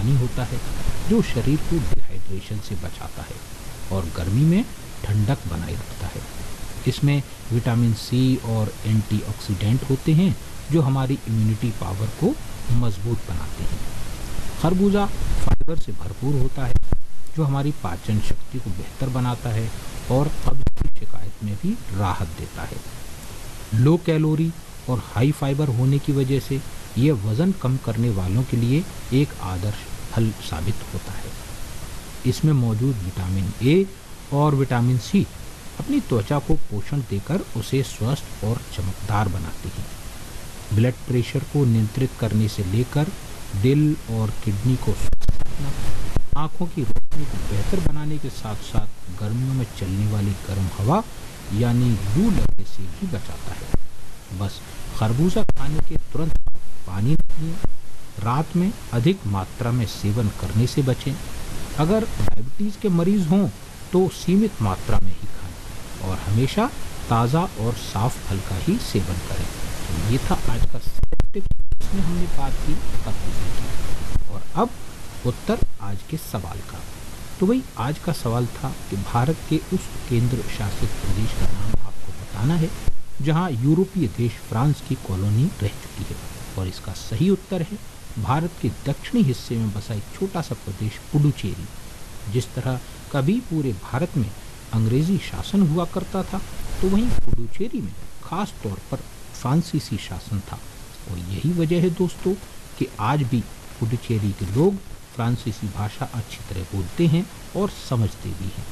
पानी होता है जो शरीर को डिहाइड्रेशन से बचाता है और गर्मी में ठंडक बनाए रखता है। इसमें विटामिन सी और एंटीऑक्सीडेंट होते हैं जो हमारी इम्यूनिटी पावर को मजबूत बनाते हैं। खरबूजा फाइबर से भरपूर होता है जो हमारी पाचन शक्ति को बेहतर बनाता है और कब्ज की शिकायत में भी राहत देता है। लो कैलोरी और हाई फाइबर होने की वजह से यह वज़न कम करने वालों के लिए एक आदर्श फल साबित होता है। इसमें मौजूद विटामिन ए और विटामिन सी अपनी त्वचा को पोषण देकर उसे स्वस्थ और चमकदार बनाते हैं। ब्लड प्रेशर को नियंत्रित करने से लेकर दिल और किडनी को स्वस्थ रखना, आँखों की रोशनी को बेहतर बनाने के साथ साथ गर्मियों में चलने वाली गर्म हवा यानी लू लगने से भी बचाता है। बस खरबूजा खाने के तुरंत बाद पानी न पिएं, रात में अधिक मात्रा में सेवन करने से बचें। अगर डायबिटीज़ के मरीज़ हों तो सीमित मात्रा में ही खाएं और हमेशा ताज़ा और साफ फल का ही सेवन करें। तो ये था आज का टिप जिसमें हमने बात की खरबूजे की। और अब उत्तर आज के सवाल का। तो भाई आज का सवाल था कि भारत के उस केंद्र शासित प्रदेश का नाम आपको बताना है जहां यूरोपीय देश फ्रांस की कॉलोनी रह चुकी है। और इसका सही उत्तर है भारत के दक्षिणी हिस्से में बसा एक छोटा सा प्रदेश पुडुचेरी। जिस तरह कभी पूरे भारत में अंग्रेजी शासन हुआ करता था तो वहीं पुडुचेरी में खास तौर पर फ्रांसीसी शासन था। और यही वजह है दोस्तों कि आज भी पुडुचेरी के लोग फ्रांसीसी भाषा अच्छी तरह बोलते हैं और समझते भी हैं।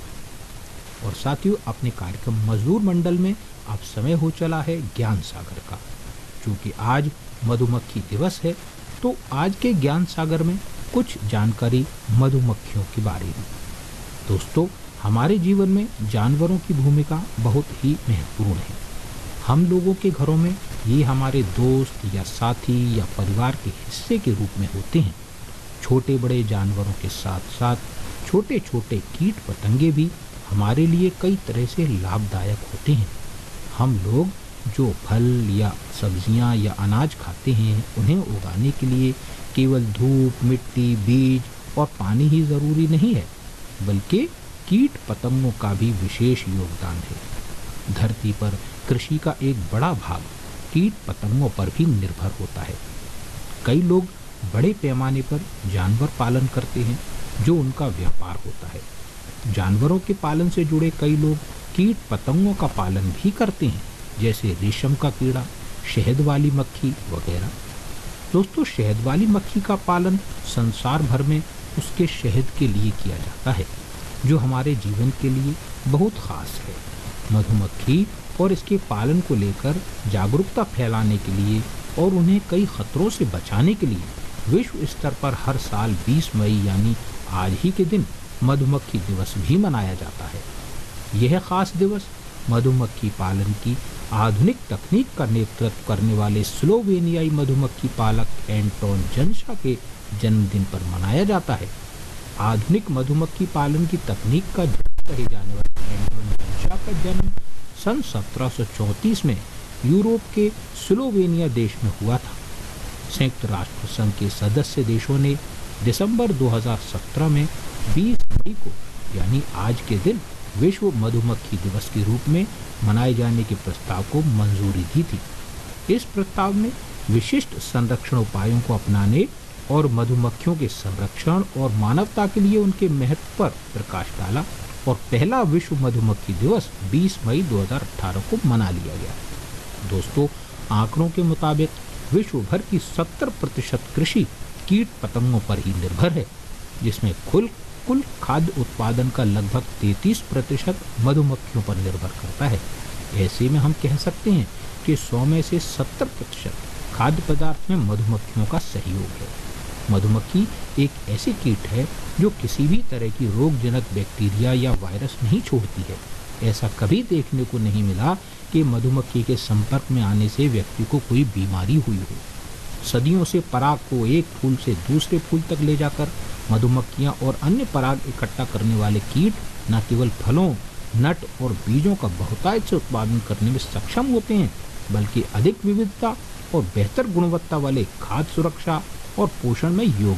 और साथियों, अपने कार्यक्रम मजदूर मंडल में अब समय हो चला है ज्ञान सागर का। चूँकि आज मधुमक्खी दिवस है तो आज के ज्ञान सागर में कुछ जानकारी मधुमक्खियों के बारे में। दोस्तों, हमारे जीवन में जानवरों की भूमिका बहुत ही महत्वपूर्ण है। हम लोगों के घरों में ये हमारे दोस्त या साथी या परिवार के हिस्से के रूप में होते हैं। छोटे बड़े जानवरों के साथ साथ छोटे छोटे कीट पतंगे भी हमारे लिए कई तरह से लाभदायक होते हैं। हम लोग जो फल या सब्जियां या अनाज खाते हैं उन्हें उगाने के लिए केवल धूप, मिट्टी, बीज और पानी ही ज़रूरी नहीं है, बल्कि कीट पतंगों का भी विशेष योगदान है। धरती पर कृषि का एक बड़ा भाग कीट पतंगों पर भी निर्भर होता है। कई लोग बड़े पैमाने पर जानवर पालन करते हैं जो उनका व्यापार होता है। जानवरों के पालन से जुड़े कई लोग कीट पतंगों का पालन भी करते हैं, जैसे रेशम का कीड़ा, शहद वाली मक्खी वगैरह। दोस्तों, शहद वाली मक्खी का पालन संसार भर में उसके शहद के लिए किया जाता है, जो हमारे जीवन के लिए बहुत खास है। मधुमक्खी और इसके पालन को लेकर जागरूकता फैलाने के लिए और उन्हें कई खतरों से बचाने के लिए विश्व स्तर पर हर साल 20 मई यानी आज ही के दिन मधुमक्खी दिवस भी मनाया जाता है। यह खास दिवस मधुमक्खी पालन की आधुनिक तकनीक का नेतृत्व करने वाले स्लोवेनियाई मधुमक्खी पालक एंटोन जनशा के जन्मदिन पर मनाया जाता है। आधुनिक मधुमक्खी पालन की तकनीक का जनक कहे जाने वाले एंटोन जनशा का जन्म सन 1734 में यूरोप के स्लोवेनिया देश में हुआ था। संयुक्त राष्ट्र संघ के सदस्य देशों ने दिसंबर 2017 में 20 मई को यानी आज के दिन विश्व मधुमक्खी दिवस के रूप में मनाए जाने के प्रस्ताव को मंजूरी दी थी। इस प्रस्ताव में विशिष्ट संरक्षण उपायों को अपनाने और मधुमक्खियों के संरक्षण और मानवता के लिए उनके महत्व पर प्रकाश डाला और पहला विश्व मधुमक्खी दिवस 20 मई 2018 को मना लिया गया। दोस्तों, आंकड़ों के मुताबिक विश्व भर की 70% कृषि कीट पतंगों पर ही निर्भर है, जिसमें कुल खाद्य उत्पादन का लगभग 33% मधुमक्खियों पर निर्भर करता है। ऐसे में हम कह सकते हैं कि 100 में से 70% खाद्य पदार्थ में मधुमक्खियों का सहयोग है। मधुमक्खी एक ऐसी कीट है जो किसी भी तरह की रोगजनक बैक्टीरिया या वायरस नहीं छोड़ती है। ऐसा कभी देखने को नहीं मिला कि मधुमक्खी के संपर्क में आने से व्यक्ति को कोई बीमारी हुई हो। सदियों से पराग को एक फूल से दूसरे फूल तक ले जाकर मधुमक्खियां और अन्य पराग इकट्ठा करने वाले कीट न केवल फलों, नट और बीजों का बहुतायत से उत्पादन करने में सक्षम होते हैं, बल्कि अधिक विविधता और बेहतर गुणवत्ता वाले खाद्य सुरक्षा और पोषण में योगदान